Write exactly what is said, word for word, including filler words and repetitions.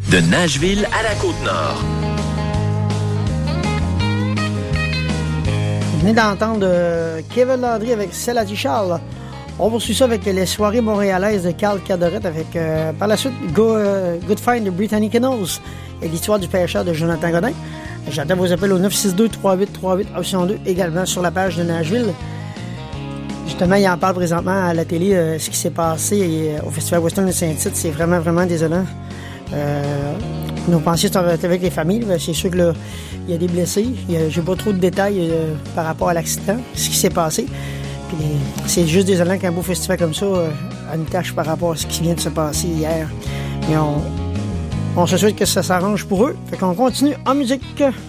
De Nashville à la Côte-Nord. Vous venez d'entendre euh, Kevin Landry avec Céladie Charles. On poursuit ça avec les soirées montréalaises de Carl Cadorette avec, euh, par la suite, Go, euh, Good Find de Brittany Kennels et l'histoire du pêcheur de Jonathan Godin. J'attends vos appels au neuf six deux, trois huit trois huit, option deux, également sur la page de Nashville. Justement, il en parle présentement à la télé, euh, ce qui s'est passé et, euh, au Festival Western de Saint-Tite. C'est vraiment, vraiment désolant. Euh, nos pensées sont avec les familles. C'est sûr que là, il y a des blessés. J'ai pas trop de détails euh, par rapport à l'accident, ce qui s'est passé. Puis, c'est juste désolant qu'un beau festival comme ça euh, a une tâche par rapport à ce qui vient de se passer hier. Mais on, on se souhaite que ça s'arrange pour eux. Fait qu'on continue en musique.